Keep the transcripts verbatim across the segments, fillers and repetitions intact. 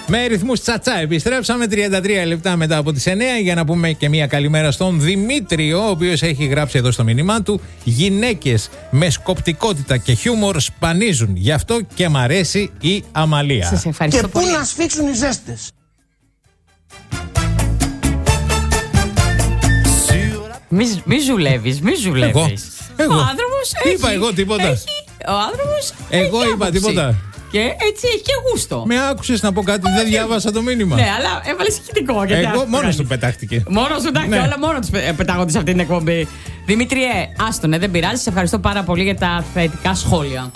Με ρυθμούς τσατσά επιστρέψαμε τριάντα τρία λεπτά μετά από τις εννιά για να πούμε και μια καλημέρα στον Δημήτριο, ο οποίος έχει γράψει εδώ στο μήνυμά του: γυναίκες με σκοπτικότητα και χιούμορ σπανίζουν, γι' αυτό και μ' αρέσει η Αμαλία. Σας ευχαριστώ και πολύ. πού να σφίξουν οι ζέστες. Μη, μη ζουλεύεις, μη ζουλεύεις. Εγώ, εγώ. Ο άνθρωπος έχει, Είπα εγώ τίποτα. Έχει, ο άνθρωπος Εγώ έχει είπα άποψη. τίποτα. Και έτσι έχει και γούστο. Με άκουσες να πω κάτι, δεν διάβασα το μήνυμα. Ναι, αλλά έβαλες ηχητικό. Εγώ μόνος του πετάχτηκε. Μόνος του, εντάξει, Ναι. όλα μόνο του πετάγονται σε αυτή την εκπομπή. Δημήτριε, άστονε, δεν πειράζει. Σε ευχαριστώ πάρα πολύ για τα θετικά σχόλια.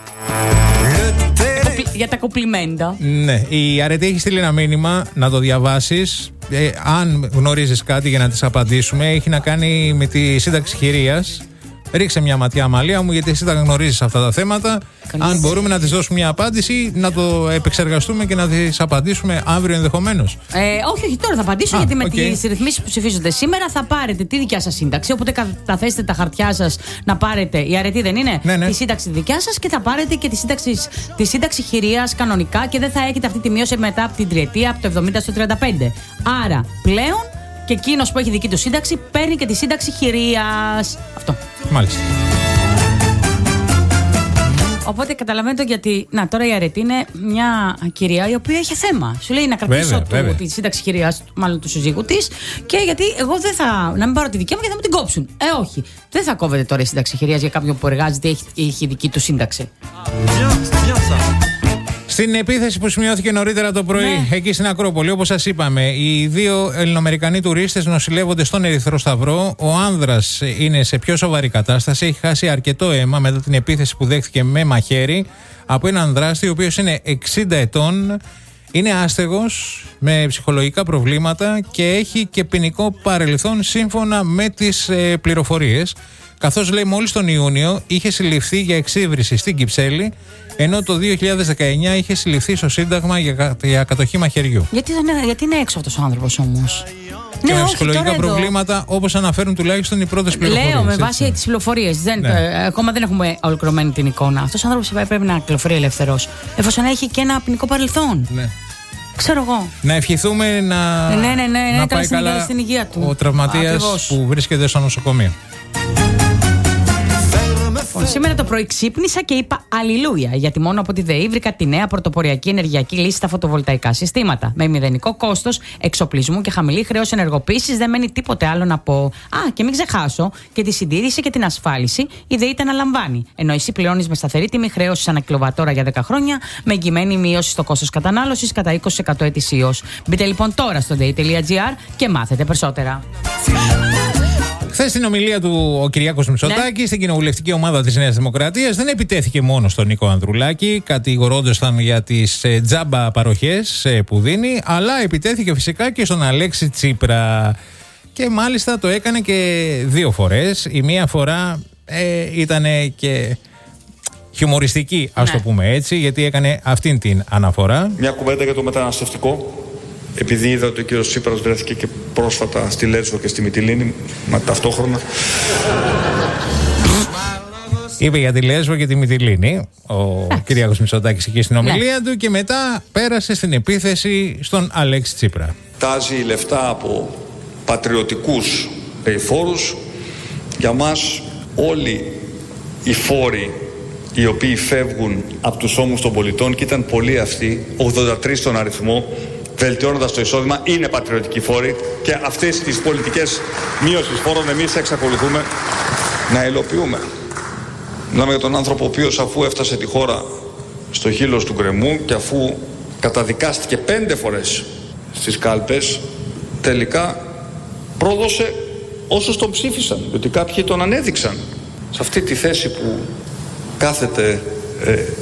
Για τα κοπλιμέντα. Ναι, η Αρετή έχει στείλει ένα μήνυμα να το διαβάσεις. Ε, αν γνωρίζεις κάτι για να της απαντήσουμε, έχει να κάνει με τη σύνταξη χειρίας. Ρίξε μια ματιά, Αμαλία μου, γιατί εσύ τα γνωρίζεις αυτά τα θέματα. Καλή. Αν μπορούμε να της δώσουμε μια απάντηση, να το επεξεργαστούμε και να της απαντήσουμε αύριο ενδεχομένως. Ε, όχι, όχι, τώρα θα απαντήσω, Α, γιατί με οκ. τις ρυθμίσεις που ψηφίζονται σήμερα θα πάρετε τη δικιά σας σύνταξη. Οπότε καταθέσετε τα χαρτιά σας να πάρετε. Η αρετή δεν είναι? Ναι, ναι. Τη σύνταξη δικιά σας και θα πάρετε και τη σύνταξη, τη σύνταξη χειρίας κανονικά και δεν θα έχετε αυτή τη μείωση μετά από την τριετία, από το εβδομήντα στο τριάντα πέντε. Άρα πλέον και εκείνος που έχει δική του σύνταξη παίρνει και τη σύνταξη χειρίας. Αυτό. Μάλιστα. Οπότε καταλαβαίνετε γιατί. Να, τώρα η αρετή είναι μια κυρία η οποία έχει θέμα. Σου λέει να κρατήσω Βέβαια, του, βέβαια. τη σύνταξη χειριάς, μάλλον του συζύγου τη, και γιατί εγώ δεν θα. Να μην πάρω τη δικιά μου και θα μου την κόψουν. Ε, όχι. Δεν θα κόβεται τώρα η σύνταξη χειριάς για κάποιον που εργάζεται ή έχει, έχει δική του σύνταξη. Στην επίθεση που σημειώθηκε νωρίτερα το πρωί, Ναι. εκεί στην Ακρόπολη, όπως σας είπαμε, οι δύο Ελληνοαμερικανοί τουρίστες νοσηλεύονται στον Ερυθρό Σταυρό. Ο άνδρας είναι σε πιο σοβαρή κατάσταση, έχει χάσει αρκετό αίμα μετά την επίθεση που δέχθηκε με μαχαίρι από έναν δράστη, ο οποίος είναι εξήντα ετών, είναι άστεγος, με ψυχολογικά προβλήματα και έχει και ποινικό παρελθόν σύμφωνα με τις ε, πληροφορίες. Καθώς λέει μόλις τον Ιούνιο είχε συλληφθεί για εξύβριση στην Κυψέλη, ενώ το δύο χιλιάδες δεκαεννιά είχε συλληφθεί στο Σύνταγμα για, κα- για κατοχή μαχαιριού. Γιατί, δεν είναι, γιατί είναι έξω αυτός ο άνθρωπος όμως. Και με όχι, ψυχολογικά τώρα εδώ- προβλήματα, όπως αναφέρουν τουλάχιστον οι πρώτες πληροφορίες. Λέω με έτσι. βάση τις πληροφορίες. Δεν, Ναι. ε, ακόμα δεν έχουμε ολοκληρωμένη την εικόνα. Αυτός ο άνθρωπος πρέπει να κυκλοφορεί ελεύθερος, εφόσον έχει και ένα ποινικό παρελθόν. Ναι. Ξέρω εγώ. Να ευχηθούμε να, Ναι, ναι, ναι, ναι, να καλά πάει στην υγεία- καλά στην υγεία του. ο τραυματίας Ακριβώς. που βρίσκεται στο νοσοκομείο. Λοιπόν, σήμερα το πρωί ξύπνησα και είπα αλληλούια, γιατί μόνο από τη ΔΕΗ βρήκα τη νέα πρωτοποριακή ενεργειακή λύση στα φωτοβολταϊκά συστήματα. Με μηδενικό κόστος εξοπλισμού και χαμηλή χρέωση ενεργοποίησης, δεν μένει τίποτε άλλο να πω. Α, και μην ξεχάσω και τη συντήρηση και την ασφάλιση η ΔΕΗ τα αναλαμβάνει. Ενώ εσύ πληρώνεις με σταθερή τιμή χρέωση ανά κιλοβατόρα για δέκα χρόνια, με εγγυημένη μείωση στο κόστος κατανάλωσης κατά είκοσι τοις εκατό ετησίως. Μπείτε λοιπόν τώρα στο dei τελεία gr και μάθετε περισσότερα. Χθες στην ομιλία του ο Κυριάκος Μητσοτάκης, Ναι. στην κοινοβουλευτική ομάδα της Νέας Δημοκρατίας, δεν επιτέθηκε μόνο στον Νίκο Ανδρουλάκη, κατηγορώντας τον για τις ε, τζάμπα παροχές ε, που δίνει, αλλά επιτέθηκε φυσικά και στον Αλέξη Τσίπρα. Και μάλιστα το έκανε και δύο φορές. Η μία φορά ε, ήταν και χιουμοριστική, ας Ναι. το πούμε έτσι, γιατί έκανε αυτήν την αναφορά. Μια κουβέντα για το μεταναστευτικό. Επειδή είδα ότι ο κύριος Τσίπρας βρέθηκε και πρόσφατα στη Λέσβο και στη Μυτιλήνη, μα ταυτόχρονα. Είπε για τη Λέσβο και τη Μυτιλήνη ο Κυριάκος Μητσοτάκης εκεί στην ομιλία του, και μετά πέρασε στην επίθεση στον Αλέξη Τσίπρα. Τάζει λεφτά από πατριωτικούς φόρους. Για μας όλοι οι φόροι οι οποίοι φεύγουν από τους ώμους των πολιτών, και ήταν πολλοί αυτοί, ογδόντα τρεις στον αριθμό, βελτιώνοντας το εισόδημα, είναι πατριωτικοί φόροι, και αυτές τις πολιτικές μείωσης φόρων εμείς εξακολουθούμε να υλοποιούμε. Μιλάμε για τον άνθρωπο ο οποίος, αφού έφτασε τη χώρα στο χείλος του γκρεμού και αφού καταδικάστηκε πέντε φορές στις κάλπες, τελικά πρόδωσε όσους τον ψήφισαν, διότι κάποιοι τον ανέδειξαν σε αυτή τη θέση που κάθεται ε,